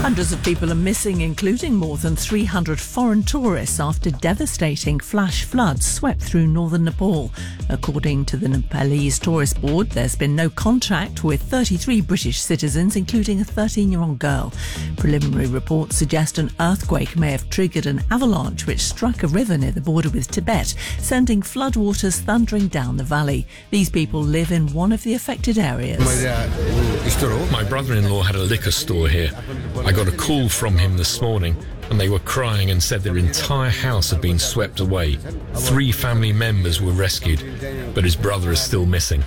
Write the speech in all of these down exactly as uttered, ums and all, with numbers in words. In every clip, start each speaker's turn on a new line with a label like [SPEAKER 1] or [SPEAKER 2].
[SPEAKER 1] Hundreds of people are missing, including more than three hundred foreign tourists, after devastating flash floods swept through northern Nepal. According to the Nepalese Tourist Board, there's been no contact with thirty-three British citizens, including a thirteen-year-old girl. Preliminary reports suggest an earthquake may have triggered an avalanche which struck a river near the border with Tibet, sending floodwaters thundering down the valley. These people live in one of the affected areas.
[SPEAKER 2] My brother-in-law had a liquor store here. I got a call from him this morning and they were crying and said their entire house had been swept away. Three family members were rescued, but his brother is still missing.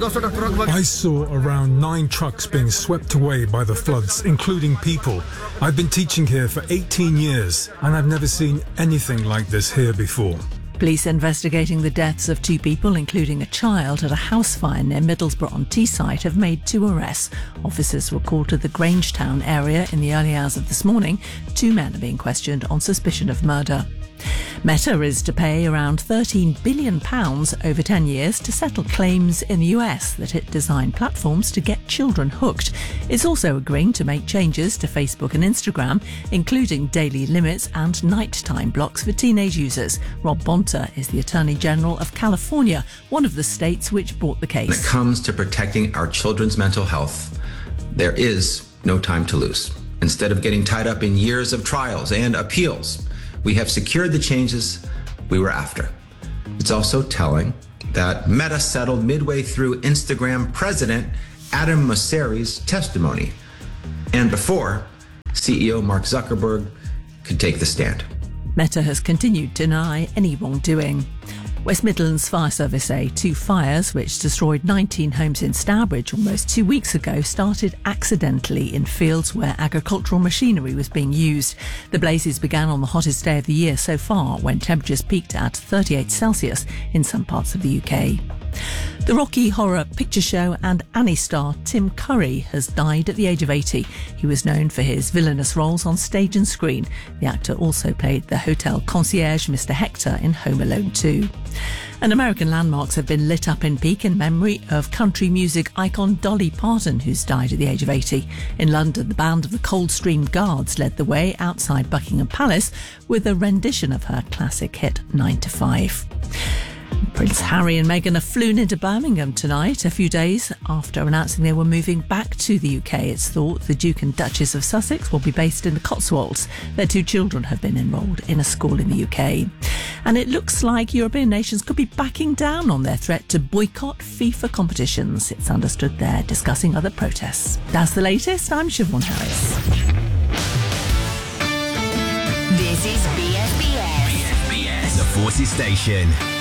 [SPEAKER 3] I saw around nine trucks being swept away by the floods, including people. I've been teaching here for eighteen years and I've never seen anything like this here before.
[SPEAKER 1] Police investigating the deaths of two people, including a child, at a house fire near Middlesbrough-on-Teesside have made two arrests. Officers were called to the Grangetown area in the early hours of this morning. Two men are being questioned on suspicion of murder. Meta is to pay around thirteen billion pounds over ten years to settle claims in the U S that it designed platforms to get children hooked. It's also agreeing to make changes to Facebook and Instagram, including daily limits and nighttime blocks for teenage users. Rob Bonta is the Attorney General of California, one of the states which brought the case.
[SPEAKER 4] When it comes to protecting our children's mental health, there is no time to lose. Instead of getting tied up in years of trials and appeals, we have secured the changes we were after. It's also telling that Meta settled midway through Instagram president Adam Mosseri's testimony, and before C E O Mark Zuckerberg could take the stand.
[SPEAKER 1] Meta has continued to deny any wrongdoing. West Midlands Fire Service say two fires which destroyed nineteen homes in Stourbridge almost two weeks ago started accidentally in fields where agricultural machinery was being used. The blazes began on the hottest day of the year so far, when temperatures peaked at thirty-eight Celsius in some parts of the U K. The Rocky Horror Picture Show and Annie star Tim Curry has died at the age of eighty. He was known for his villainous roles on stage and screen. The actor also played the hotel concierge Mister Hector in Home Alone two. And American landmarks have been lit up in Peak in memory of country music icon Dolly Parton, who's died at the age of eighty. In London, the band of the Coldstream Guards led the way outside Buckingham Palace with a rendition of her classic hit nine to five. Prince Harry and Meghan have flown into Birmingham tonight, a few days after announcing they were moving back to the U K. It's thought the Duke and Duchess of Sussex will be based in the Cotswolds. Their two children have been enrolled in a school in the U K. And it looks like European nations could be backing down on their threat to boycott FIFA competitions. It's understood they're discussing other protests. That's the latest. I'm Siobhan Harris.
[SPEAKER 5] This is B S B S.
[SPEAKER 6] B S B S. The Forces Station.